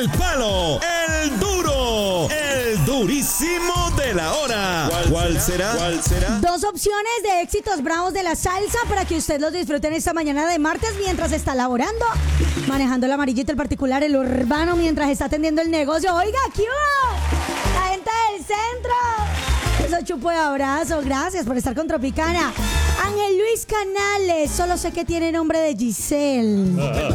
el palo, el duro, el durísimo de la hora. ¿Cuál será? Dos opciones de éxitos bravos de la salsa para que usted los disfruten esta mañana de martes mientras está laborando, manejando el amarillito, el particular, el urbano, mientras está atendiendo el negocio. Oiga, ¿qué hubo? La gente del centro. Eso chupo de abrazo. Gracias por estar con Tropicana. Ángel Luis Canales. Solo sé que tiene nombre de Giselle.